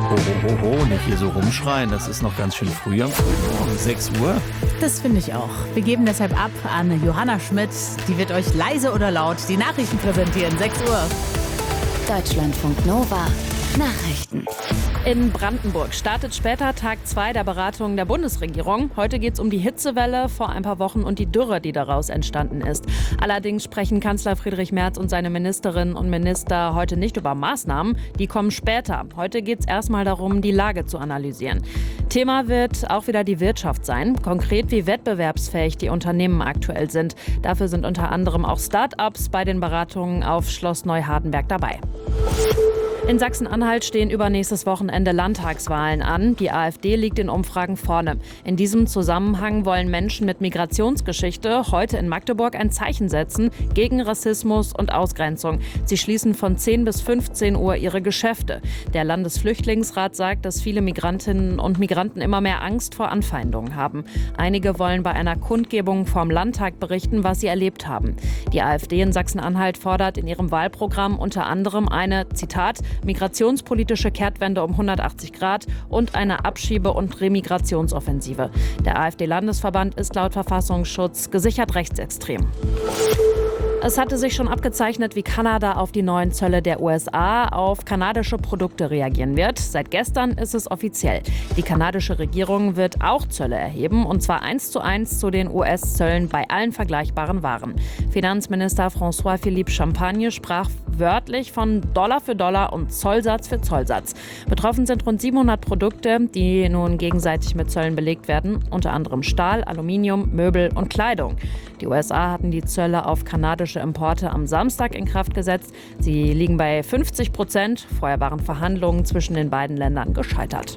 Nicht hier so rumschreien, das ist noch ganz schön früh am frühen Morgen, 6 Uhr. Das finde ich auch. Wir geben deshalb ab an Johanna Schmidt. Die wird euch leise oder laut die Nachrichten präsentieren. 6 Uhr. Deutschlandfunk Nova. Nachrichten. In Brandenburg startet später Tag 2 der Beratungen der Bundesregierung. Heute geht es um die Hitzewelle vor ein paar Wochen und die Dürre, die daraus entstanden ist. Allerdings sprechen Kanzler Friedrich Merz und seine Ministerinnen und Minister heute nicht über Maßnahmen. Die kommen später. Heute geht es erstmal darum, die Lage zu analysieren. Thema wird auch wieder die Wirtschaft sein. Konkret, wie wettbewerbsfähig die Unternehmen aktuell sind. Dafür sind unter anderem auch Start-ups bei den Beratungen auf Schloss Neuhardenberg dabei. In Sachsen-Anhalt stehen übernächstes Wochenende Landtagswahlen an. Die AfD liegt in Umfragen vorne. In diesem Zusammenhang wollen Menschen mit Migrationsgeschichte heute in Magdeburg ein Zeichen setzen gegen Rassismus und Ausgrenzung. Sie schließen von 10 bis 15 Uhr ihre Geschäfte. Der Landesflüchtlingsrat sagt, dass viele Migrantinnen und Migranten immer mehr Angst vor Anfeindungen haben. Einige wollen bei einer Kundgebung vorm Landtag berichten, was sie erlebt haben. Die AfD in Sachsen-Anhalt fordert in ihrem Wahlprogramm unter anderem eine, Zitat, migrationspolitische Kehrtwende um 180 Grad und eine Abschiebe- und Remigrationsoffensive. Der AfD-Landesverband ist laut Verfassungsschutz gesichert rechtsextrem. Es hatte sich schon abgezeichnet, wie Kanada auf die neuen Zölle der USA auf kanadische Produkte reagieren wird. Seit gestern ist es offiziell. Die kanadische Regierung wird auch Zölle erheben, und zwar 1:1 zu den US-Zöllen bei allen vergleichbaren Waren. Finanzminister François-Philippe Champagne sprach wörtlich von Dollar für Dollar und Zollsatz für Zollsatz. Betroffen sind rund 700 Produkte, die nun gegenseitig mit Zöllen belegt werden, unter anderem Stahl, Aluminium, Möbel und Kleidung. Die USA hatten die Zölle auf kanadische Importe am Samstag in Kraft gesetzt. Sie liegen bei 50%. Vorher waren Verhandlungen zwischen den beiden Ländern gescheitert.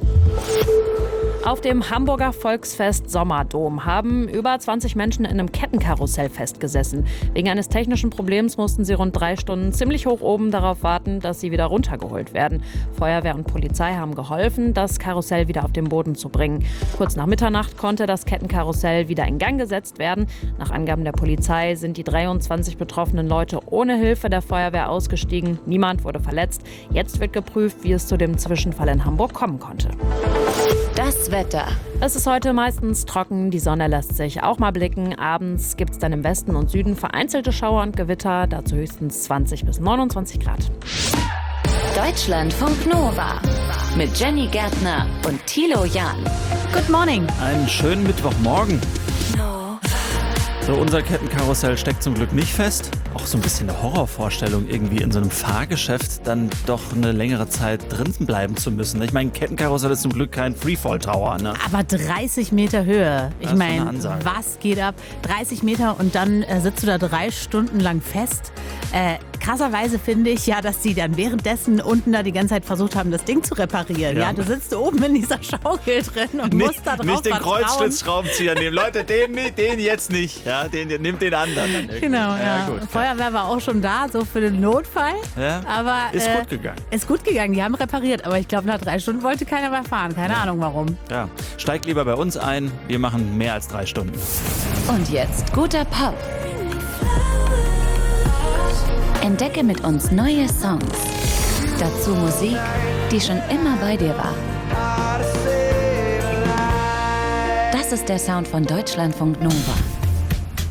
Auf dem Hamburger Volksfest Sommerdom haben über 20 Menschen in einem Kettenkarussell festgesessen. Wegen eines technischen Problems mussten sie rund 3 Stunden ziemlich hoch oben darauf warten, dass sie wieder runtergeholt werden. Feuerwehr und Polizei haben geholfen, das Karussell wieder auf den Boden zu bringen. Kurz nach Mitternacht konnte das Kettenkarussell wieder in Gang gesetzt werden. Nach Angaben der Polizei sind die 23 betroffenen Leute ohne Hilfe der Feuerwehr ausgestiegen. Niemand wurde verletzt. Jetzt wird geprüft, wie es zu dem Zwischenfall in Hamburg kommen konnte. Das Wetter. Es ist heute meistens trocken, die Sonne lässt sich auch mal blicken. Abends gibt es dann im Westen und Süden vereinzelte Schauer und Gewitter, dazu höchstens 20 bis 29 Grad. Deutschlandfunk Nova. Mit Jenny Gärtner und Thilo Jahn. Good morning. Einen schönen Mittwochmorgen. So, unser Kettenkarussell steckt zum Glück nicht fest. Auch so ein bisschen eine Horrorvorstellung, irgendwie in so einem Fahrgeschäft dann doch eine längere Zeit drin bleiben zu müssen. Ich meine, ein Kettenkarussell ist zum Glück kein Freefall-Tower, ne? Aber 30 Meter Höhe. Ich meine, was geht ab? 30 Meter und dann sitzt du da 3 Stunden lang fest. Krasserweise finde ich ja, dass die dann währenddessen unten da die ganze Zeit versucht haben, das Ding zu reparieren. Ja, du sitzt oben in dieser Schaukel drin und musst da drauf nicht den vertrauen. Kreuzschlitzschraubenzieher nehmen. Leute, den jetzt nicht. Ja, nimmt den anderen. Genau, ja. Gut, Feuerwehr war auch schon da, so für den Notfall. Ja, aber ist gut gegangen. Ist gut gegangen, die haben repariert. Aber ich glaube, nach 3 Stunden wollte keiner mehr fahren. Keine Ahnung warum. Ja, steigt lieber bei uns ein. Wir machen mehr als 3 Stunden. Und jetzt guter Pop. Entdecke mit uns neue Songs. Dazu Musik, die schon immer bei dir war. Das ist der Sound von Deutschlandfunk Nova.